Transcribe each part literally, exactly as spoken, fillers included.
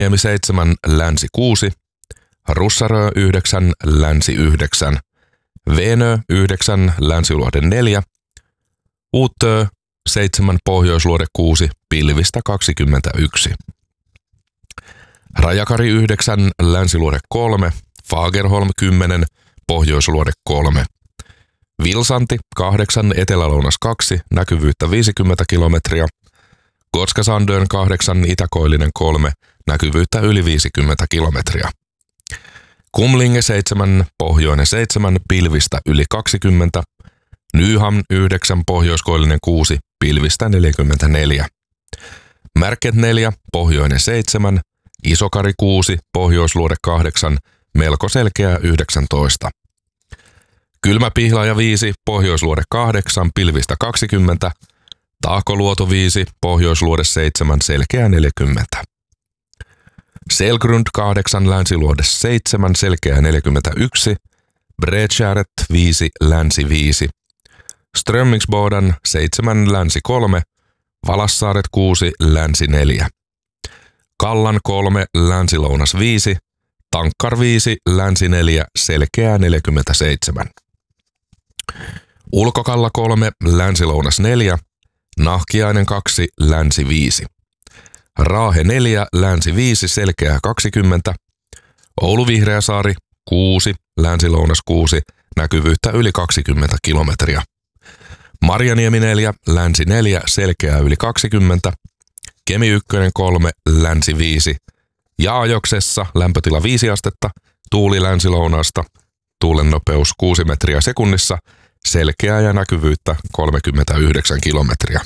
Rovaniemi seitsemän, Länsi kuusi, Russarö yhdeksän, Länsi yhdeksän, Venö yhdeksän, Länsiluode neljä, Uutö seitsemän, Pohjoisluode kuusi, pilvistä kaksikymmentäyksi. Rajakari yhdeksän, Länsiluode kolme, Fagerholm kymmenen, Pohjoisluode kolme. Vilsanti kahdeksan, Etelälounas kaksi, näkyvyyttä viisikymmentä kilometriä. Gotska-Sandön kahdeksan, Itäkoillinen kolme, näkyvyyttä yli viisikymmentä kilometriä. Kumlinge seitsemän, Pohjoinen seitsemän, pilvistä yli kaksikymmentä. Nyhamn yhdeksän, Pohjoiskoillinen kuusi, pilvistä neljäkymmentäneljä. Märket neljä, Pohjoinen seitsemän, Isokari kuusi, Pohjoisluode kahdeksan, melko selkeä yhdeksäntoista. Kylmäpihlaja viisi, Pohjoisluode kahdeksan, pilvistä kaksikymmentä. Tahkoluoto viisi, Pohjoisluode seitsemän, selkeä neljäkymmentä. Selgrund kahdeksan, Länsiluode seitsemän, selkeä neljäkymmentäyksi. Bredskäret viisi, Länsi viisi. Strömmingsboden seitsemän, Länsi kolme. Valassaaret kuusi, Länsi neljä. Kallan kolme, Länsi-lounas viisi. Tankkar viisi, Länsi neljä, selkeää neljäkymmentäseitsemän. Ulkokalla kolme, Länsi-lounas neljä. Nahkiainen kaksi, Länsi viisi. Raahe neljä, Länsi viisi, selkeää kaksikymmentä. Oulu Vihreäsaari kuusi, Länsi-lounas kuusi, näkyvyyttä yli kaksikymmentä kilometriä. Marjaniemi neljä, Länsi neljä, selkeää yli kaksikymmentä. Kemi yksi kolme, Länsi viisi. Ja Ajoksessa lämpötila viisi astetta, tuuli länsilounasta, tuulen nopeus kuusi metriä sekunnissa, selkeää ja näkyvyyttä kolmekymmentäyhdeksän kilometriä.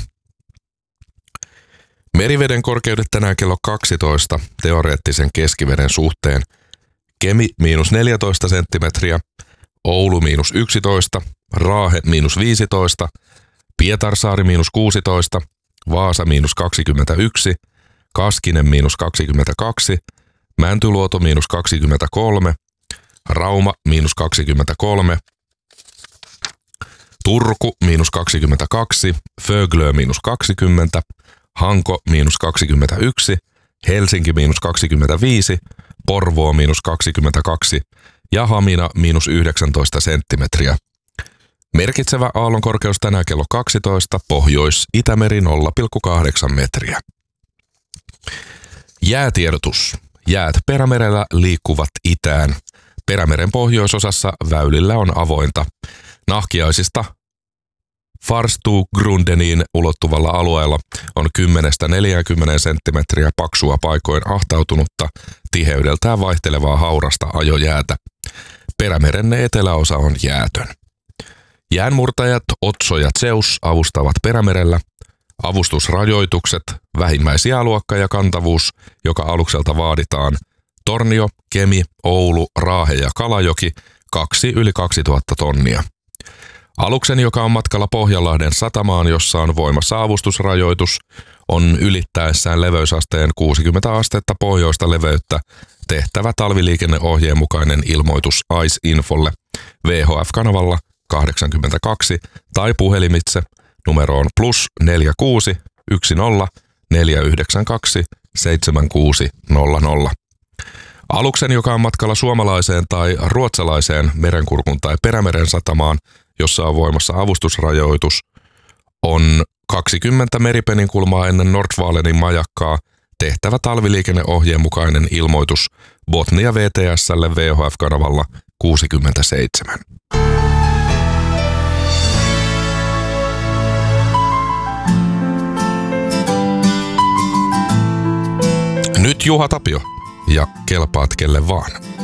Meriveden korkeudet tänään kello kaksitoista teoreettisen keskiveden suhteen. Kemi miinus neljätoista senttimetriä, Oulu miinus yksitoista, Raahe miinus viisitoista, Pietarsaari miinus kuusitoista, Vaasa miinus kaksikymmentäyksi, Kaskinen miinus kaksikymmentäkaksi, Mäntyluoto miinus kaksikymmentäkolme, Rauma miinus kaksikymmentäkolme, Turku miinus kaksikymmentäkaksi, Föglö miinus kaksikymmentä, Hanko miinus kaksikymmentäyksi, Helsinki miinus kaksikymmentäviisi, Porvoo miinus kaksikymmentäkaksi ja Hamina miinus yhdeksäntoista senttimetriä. Merkitsevä aallon korkeus tänään kello kaksitoista, Pohjois-Itämeri nolla pilkku kahdeksan metriä. Jäätiedotus. Jäät Perämerellä liikkuvat itään. Perämeren pohjoisosassa väylillä on avointa. Nahkiaisista Farstugrundeniin ulottuvalla alueella on kymmenestä neljäänkymmeneen senttimetriä paksua paikoin ahtautunutta, tiheydeltään vaihtelevaa haurasta ajojäätä. Perämeren eteläosa on jäätön. Jäänmurtajat Otso ja Zeus avustavat Perämerellä. Avustusrajoitukset, vähimmäisjääluokka ja kantavuus, joka alukselta vaaditaan. Tornio, Kemi, Oulu, Raahe ja Kalajoki, kaksi yli kaksituhatta tonnia. Aluksen, joka on matkalla Pohjanlahden satamaan, jossa on voimassa avustusrajoitus, on ylittäessään leveysasteen kuusikymmentä astetta pohjoista leveyttä tehtävä talviliikenneohjeen mukainen ilmoitus Ice-infolle V H F-kanavalla kahdeksankymmentäkaksi tai puhelimitse numeroon plus neljä kuusi yksi nolla neljä yhdeksän kaksi seitsemän kuusi nolla nolla. Aluksen, joka on matkalla suomalaiseen tai ruotsalaiseen merenkurkun tai Perämeren satamaan, jossa on voimassa avustusrajoitus, on kaksikymmentä meripeninkulmaa ennen Nordvalenin majakkaa tehtävä talviliikenneohjeen mukainen ilmoitus Botnia V T S:lle V H F-kanavalla kuusikymmentäseitsemän. Nyt Juha Tapio ja kelpaat kelle vaan.